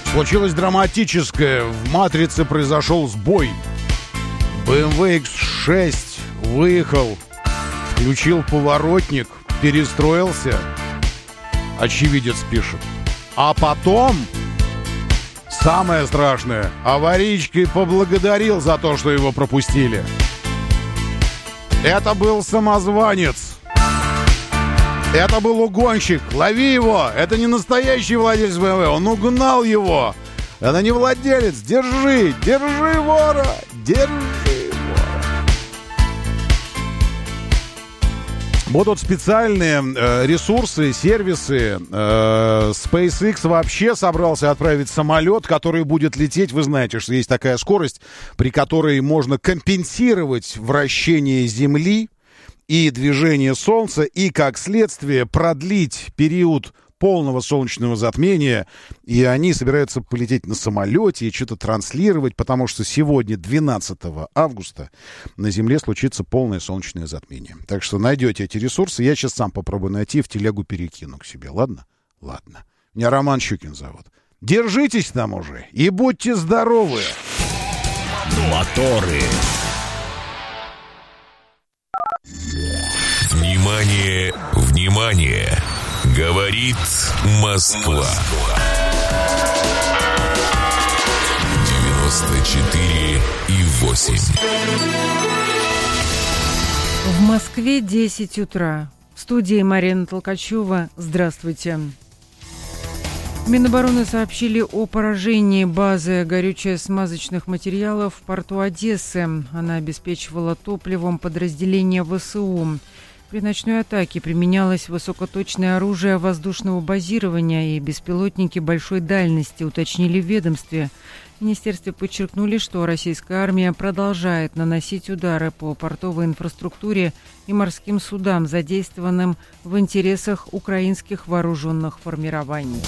Случилось драматическое. В «Матрице» произошел сбой. BMW X6 выехал, включил поворотник, перестроился. Очевидец пишет. А потом, самое страшное, аварийкой поблагодарил за то, что его пропустили. Это был самозванец. Это был угонщик. Лови его. Это не настоящий владелец BMW. Он угнал его. Это не владелец. Держи. Держи вора. Держи вора. Будут специальные ресурсы, сервисы. SpaceX вообще собрался отправить самолет, который будет лететь. Вы знаете, что есть такая скорость, при которой можно компенсировать вращение Земли и движение Солнца, и, как следствие, продлить период полного солнечного затмения. И они собираются полететь на самолете и что-то транслировать, потому что сегодня, 12 августа, на Земле случится полное солнечное затмение. Так что найдете эти ресурсы. Я сейчас сам попробую найти, в телегу перекину к себе. Ладно? Ладно. Меня Роман Щукин зовут. Держитесь там уже и будьте здоровы. Моторы. Внимание, внимание! Говорит Москва. 94,8. В Москве 10 утра. В студии Марина Толкачева. Здравствуйте. Минобороны сообщили о поражении базы горюче-смазочных материалов в порту Одессы. Она обеспечивала топливом подразделения ВСУ. При ночной атаке применялось высокоточное оружие воздушного базирования и беспилотники большой дальности, уточнили в ведомстве. В министерстве подчеркнули, что российская армия продолжает наносить удары по портовой инфраструктуре и морским судам, задействованным в интересах украинских вооруженных формирований.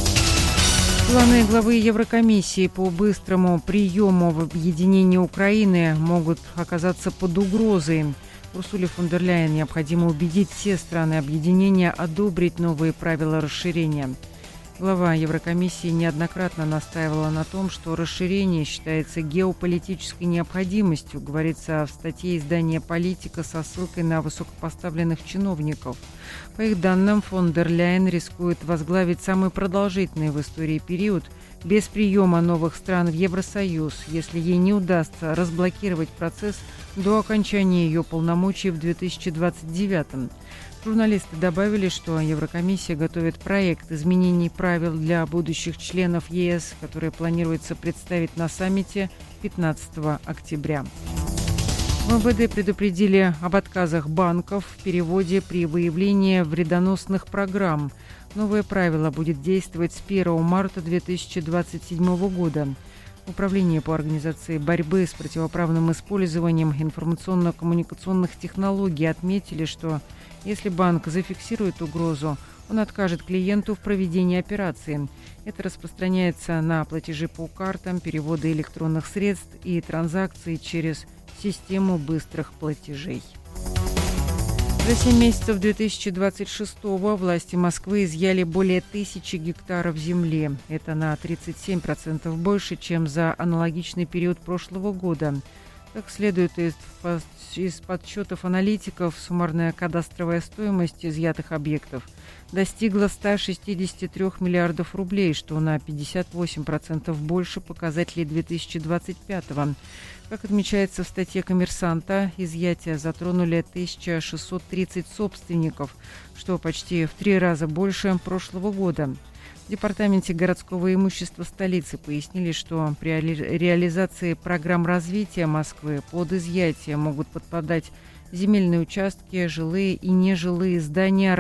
Планы главы Еврокомиссии по быстрому приему в объединении Украины могут оказаться под угрозой. Урсуле фон дер Ляйен необходимо убедить все страны объединения одобрить новые правила расширения. Глава Еврокомиссии неоднократно настаивала на том, что расширение считается геополитической необходимостью, говорится в статье издания «Политика» со ссылкой на высокопоставленных чиновников. По их данным, фон дер Ляйен рискует возглавить самый продолжительный в истории период без приема новых стран в Евросоюз, если ей не удастся разблокировать процесс до окончания ее полномочий в 2029. Журналисты добавили, что Еврокомиссия готовит проект изменений правил для будущих членов ЕС, который планируется представить на саммите 15 октября. В МВД предупредили об отказах банков в переводе при выявлении вредоносных программ. Новое правило будет действовать с 1 марта 2027 года. Управление по организации борьбы с противоправным использованием информационно-коммуникационных технологий отметили, что если банк зафиксирует угрозу, он откажет клиенту в проведении операции. Это распространяется на платежи по картам, переводы электронных средств и транзакции через систему быстрых платежей. За 7 месяцев 2026-го власти Москвы изъяли более 1000 гектаров земли. Это на 37% больше, чем за аналогичный период прошлого года. Как следует из подсчетов аналитиков, суммарная кадастровая стоимость изъятых объектов достигла 163 миллиардов рублей, что на 58% больше показателей 2025-го. Как отмечается в статье «Коммерсанта», изъятия затронули 1630 собственников, что почти в 3 раза больше прошлого года. В Департаменте городского имущества столицы пояснили, что при реализации программ развития Москвы под изъятие могут подпадать земельные участки, жилые и нежилые здания,